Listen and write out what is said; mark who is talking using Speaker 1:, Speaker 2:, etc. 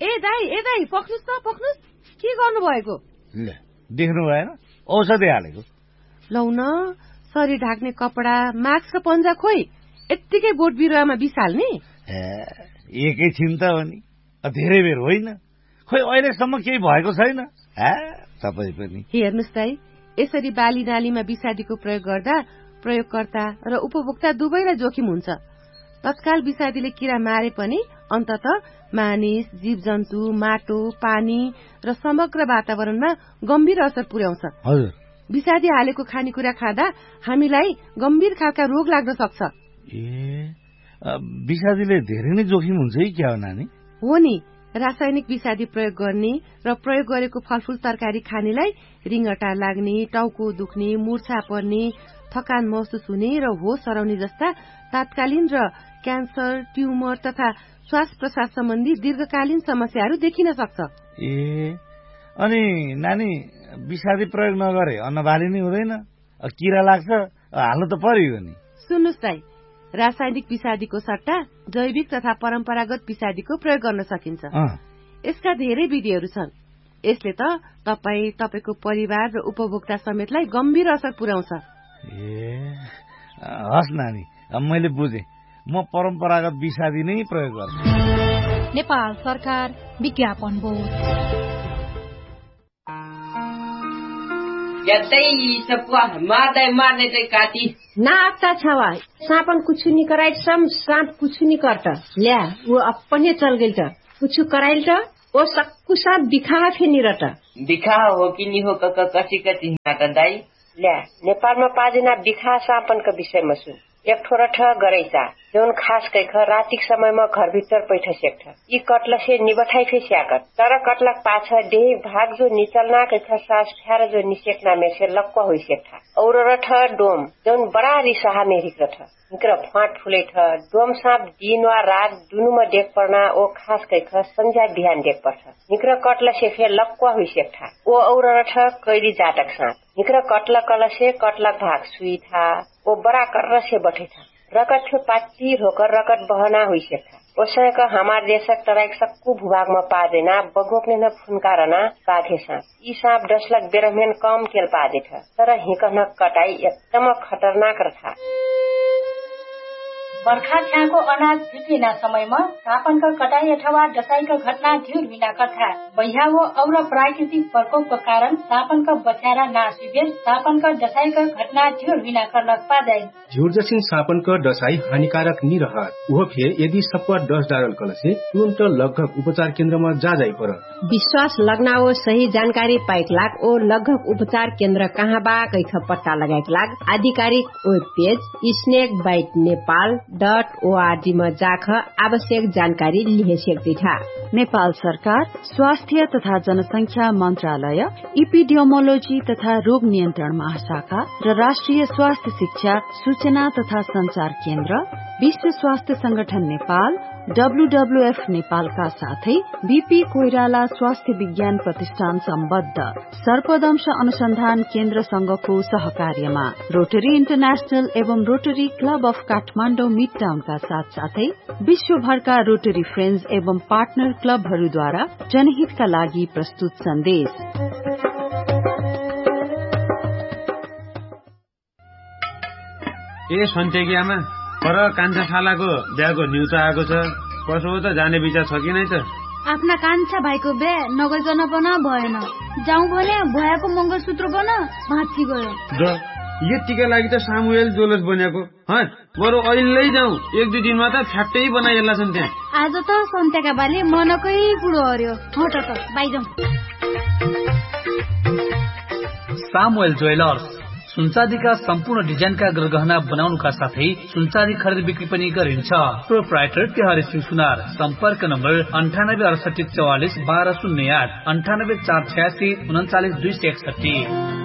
Speaker 1: दाइ पख्नुस् के गर्नु भएको?
Speaker 2: ल देख्नु भएन, औषधि हालेको।
Speaker 1: लौ न, शरीर ढाक्ने कपडा, मास्क र पन्जा खोइ यत्तिकै बोट बिरुवामा बिसाल्ने?
Speaker 2: एकैछिन त हो नि, धेरै बेर होइन। खोइ अहिलेसम्म केही भएको छैन। तपाईँ पनि
Speaker 1: हेर्नुहोस् दाइ, यसरी बाली नालीमा विषादीको प्रयोग गर्दा प्रयोगकर्ता र उपभोक्ता दुवैलाई जोखिम हुन्छ। तत्काल विषादीले किरा मारे पनि अन्तत मानिस, जीवजन्तु, माटो, पानी र समग्र वातावरणमा गम्भीर असर पुर्याउँछ।
Speaker 2: हजुर,
Speaker 1: विषादी हालेको खानेकुरा खाँदा हामीलाई गम्भीर खालका रोग लाग्न सक्छ।
Speaker 2: विषादीले धेरै नै जोखिम हुन्छ है क्या हो नानी?
Speaker 1: हो नि, रासायनिक विषादी प्रयोग गर्ने र प्रयोग गरेको फलफूल तरकारी खानेलाई रिङ्गटा लाग्ने, टाउको दुख्ने, मूर्छा पर्ने, थकान महसुस हुने र होस हराउने जस्ता तात्कालीन र क्यान्सर, ट्युमर तथा श्वास प्रश्वास सम्बन्धी दीर्घकालीन समस्याहरू देखिन सक्छ।
Speaker 2: अनि नानी, विषादी प्रयोग नगरे अन्नबाली नै हुँदैन, किरा लाग्छ, हाल्नु त पर्यो नि।
Speaker 1: सुन्नुहोस् दाइ, रासायनिक विषादीको सट्टा जैविक तथा परम्परागत विषादीको प्रयोग गर्न सकिन्छ। यसका धेरै विधिहरू छन्। यसले त तपाईँ, तपाईँको परिवार र उपभोक्ता समेतलाई गम्भीर असर पुर्याउँछ।
Speaker 2: हस् नानी, मैले बुझेँ। म परम्परागत विषादी नै प्रयोग गर्छु।
Speaker 3: नेपाल सरकार विज्ञापन बोर्ड।
Speaker 4: मार्ने चाहिँ काटी
Speaker 5: ना आता छवा सापन कुछ नहीं कराइल सम सांप कुछ नहीं करता ल्या वो अपने चल गइल त कुछ कराइल त वो सक्कु सांप दिखा फेनि रटा
Speaker 4: दिखा हो कि नि हो कसी कति नाता दाई
Speaker 5: ल्या नेपालमा पाजना दिखा सापनका विषयमा सुन एक ठोरा ठ गरैसा जौन खास कैख रातिक समयमा घरभित्र पैठ सेक्ठ यी कटलसे निबठाइ फे स्याकत तर कटलक पाछ देह भाग जो निचलना कैख सास फ्यार जो निसेक्ना मेसे लक्क होइ सेक्ठा और रठ डोम जौन बडा रिसाहा मेरिक रठ निक्र फाट फुलै ठ डोम साप दिन वा रात दुनुमा देख पर्ना ओ खास कैख संझा बिहान देख पर्छ निक्र कटलसे फे लक्क होइ सेक्ठा ओ और रठ कैदी जातक साप निक्र कटलक कलसे कटलक भाग सुई था ओ बड़ा कर्र से बठे था रकत छो पाची होकर रकत बहना हुई से था ओसय का हमार देशक तराइक सक्कु भूभाग में पा देना बगोकने न फुनकारना बाघे सांप ई सांप 10 लाख बेरमेन कम केल पा दे था तर हिकन कटाई एकदम खतरनाक रहा
Speaker 3: बर्खा छ्याको अनाज भित्रिना समयमा सापनका कटाई अथवा डसाईका घटना ढिर हुन कथा बह्यावो और प्राकृतिक प्रकोपको कारण सापनका बच्यारा नासिबे सापनका डसाईका घटना ढिर हुन गर्न पादै
Speaker 6: झुर जसिन सापनका डसाई हानिकारक नि रहत उहो फे यदि सप्पा डस डारल कलसे तुरन्त लगभग उपचार केन्द्रमा जाई पर
Speaker 5: विश्वास लगनाओ सही जानकारी पाइक लाग ओ लगभग उपचार केन्द्र कहाँ बा कैथ पत्ता लगाइक लाग आधिकारिक वेब पेज स्नेक बाइट नेपाल.org में जाख आवश्यक जानकारी लिहे सक्दै छ।
Speaker 7: नेपाल सरकार स्वास्थ्य तथा जनसंख्या मन्त्रालय इपिडियोमोलोजी तथा रोग नियन्त्रण महाशाखा र राष्ट्रिय स्वास्थ्य शिक्षा सूचना तथा संचार केन्द्र विश्व स्वास्थ्य संगठन नेपाल WWF नेपालका साथै बीपी कोइराला स्वास्थ्य विज्ञान प्रतिष्ठान सम्बद्ध सर्पदंश अनुसन्धान केन्द्र संघको सहकार्यमा रोटरी इन्टरनेशनल एवं rotary club of Kathmandu mid टाउनका साथसाथै विश्वभरका रोटरी फ्रेन्ड्स एवं पार्टनर क्लबहरूद्वारा जनहितका लागि प्रस्तुत सन्देश।
Speaker 8: ए सन्तेकियामा पर कान्छा खालाको बिहाको न्युज आएको छ कसो हो त जाने विचार छ कि नै त
Speaker 9: आफ्ना कान्छा भाइको बिहा नगइकन पनि भएन जाउँ भने भयाको मंगलसूत्र बन भाँची गयो
Speaker 8: यतिका लागि त सामुएल जोलस बनेको बरु अहिले जाउँ एक दुई दिनमा त फ्याट्टै बनाइएला छन् त्यहाँ
Speaker 9: आज त सन्तेका बाले मनकै कुरो हर्यो हट त बाइजाउँ।
Speaker 10: सामुएल ज्वेलर्स सुनचाँदीका सम्पूर्ण डिजाइनका गहना बनाउनुका साथै सुनचाँदी खरिद बिक्री पनि गरिन्छ। प्रोप्राइटर तिहारी सिंह सुनार सम्पर्क नम्बर 9868441208 9846399261।